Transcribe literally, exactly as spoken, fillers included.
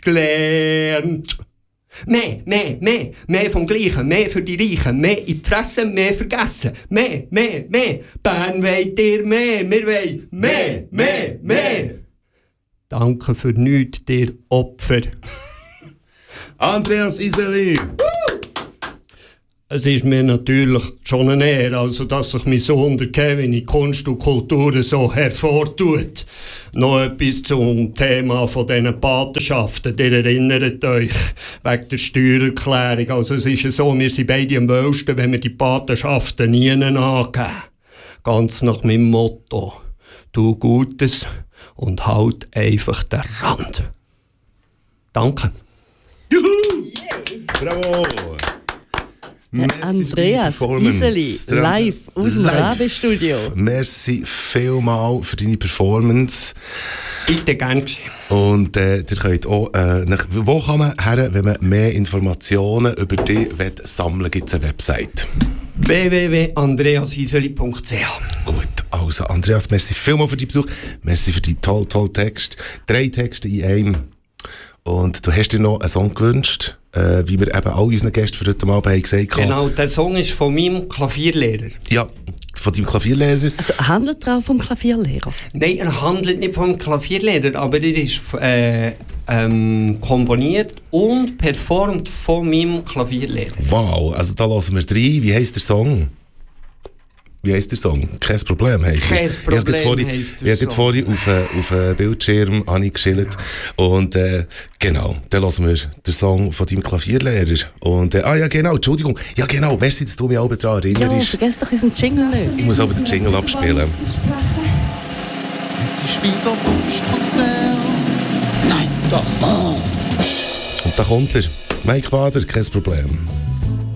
gelernt. Mehr, mehr, mehr, mehr vom Gleichen, mehr für die Reichen, mehr in die Fresse, mehr vergessen, mehr, mehr, mehr. Bern wollt ihr mehr, wir wollen mehr, mehr, mehr. Danke für nichts, dir Opfer. Andreas Iseli. Es ist mir natürlich schon eine Ehre, also dass sich mein Sohn der Kevin in Kunst und Kultur so hervortut. Noch etwas zum Thema von diesen Patenschaften. Ihr erinnert euch, wegen der Steuererklärung. Also es ist ja so, wir sind beide am wohlsten, wenn wir die Patenschaften nie angeben. Ganz nach meinem Motto. Tu Gutes und halt einfach den Rand. Danke. Juhu! Yeah. Bravo! Andreas Iseli, live aus dem Rabe-Studio. Merci vielmal für deine Performance. Bitte gern. Und äh, ihr könnt auch, äh, nach, wo kann man her, wenn man mehr Informationen über dich sammeln will? Gibt es eine Website? w w w punkt andreas iseli punkt c h. Gut, also Andreas, merci vielmal für deinen Besuch. Merci für die tollen, tollen Texte. Drei Texte in einem. Und du hast dir noch einen Song gewünscht, äh, wie wir eben all unseren Gästen für heute Abend haben gesagt haben. Genau, der Song ist von meinem Klavierlehrer. Ja, von deinem Klavierlehrer. Also handelt er auch vom Klavierlehrer? Nein, er handelt nicht vom Klavierlehrer, aber er ist äh, ähm, komponiert und performt von meinem Klavierlehrer. Wow, also da lassen wir rein. Wie heisst der Song? Wie heisst der Song? Kein Problem heisst Kein er. Problem vorhin, heisst der Ich habe vorhin auf, äh, auf dem Bildschirm geschildert. Und äh, genau, dann lassen wir den Song von deinem Klavierlehrer. Und, äh, ah ja, genau, Entschuldigung. Ja genau, merci, dass du mich auch daran erinnerst. Ja, vergiss doch unseren Jingle nicht. Ich muss aber den Jingle abspielen. Schwiegerwunschkonzert. Nein, doch. Oh. Und da kommt er. Mike Bader, kein Problem.